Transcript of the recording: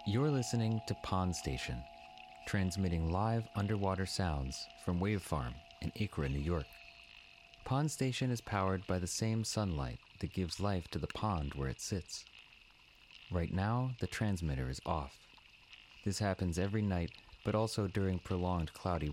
You're listening to Pond Station, transmitting live underwater sounds from Wave Farm in Acra, New York. Pond Station is powered by the same sunlight that gives life to the pond where it sits. Right now, the transmitter is off. This happens every night, but also during prolonged cloudy